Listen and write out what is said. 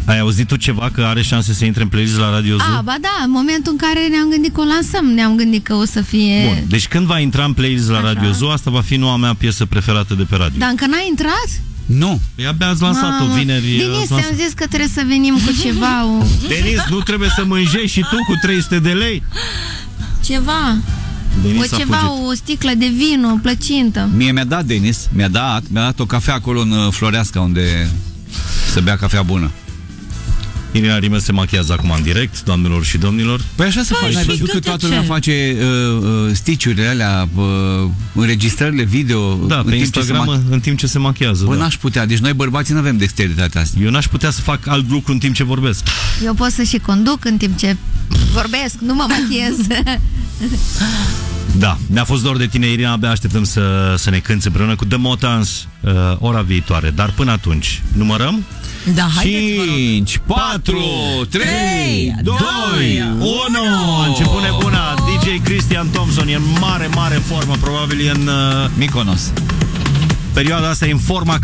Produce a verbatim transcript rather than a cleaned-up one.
Ai auzit tu ceva că are șanse să intre în playlist la Radio Zoo? A, ba da, în momentul în care ne-am gândit că o lansăm, ne-am gândit că o să fie... Bun, deci când va intra în playlist la Așa. Radio Zoo, asta va fi noua mea piesă preferată de pe radio. Dar încă n-a intrat? Nu. Păi abia ați lansat-o vineri. Denis, ți-am zis că trebuie să venim cu ceva. O... Denis, nu trebuie să mânjezi și tu cu trei sute de lei? Ceva. Denis o ceva, o sticlă de vin, o plăcintă. Mie mi-a dat Denis, mi-a dat, mi-a dat o cafea acolo în Floreasca, unde să bea cafea bună. Irina Rimel se machiază acum în direct, doamnelor și domnilor. Păi așa se Păi face. Ai văzut că toată lumea face uh, uh, stitch-urile alea, uh, înregistrările video. Da, pe Instagram în timp ce se machiază. Bă, da. n-aș putea, deci noi bărbații nu avem dexteritatea asta. Eu n-aș putea să fac alt lucru în timp ce vorbesc. Eu pot să și conduc în timp ce vorbesc, nu mă machiez. Da, ne-a fost dor de tine, Irina, abia așteptăm să, să ne cânți împreună cu The Motans uh, ora viitoare. Dar până atunci, numărăm? Da, haideți, cinci, patru, trei, doi, unu. A început nebuna. D J Christian Thompson e în mare, mare formă. Probabil e în uh, Mykonos. perioada asta e în forma